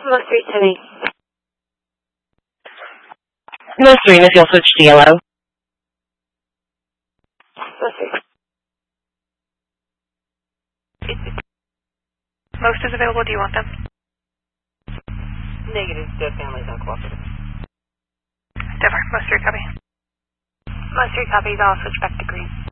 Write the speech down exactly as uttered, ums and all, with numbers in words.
Most three seventy. Most three, Miss, you'll switch to yellow. Most three. Most is available. Do you want them? Negative. The family's not cooperative. Dever. Most three copy. Most three copies. I'll switch back to green.